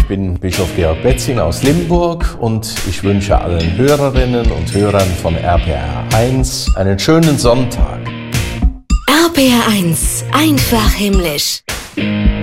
Ich bin Bischof Georg Betzing aus Limburg und ich wünsche allen Hörerinnen und Hörern von RPR1 einen schönen Sonntag. RPR1, einfach himmlisch.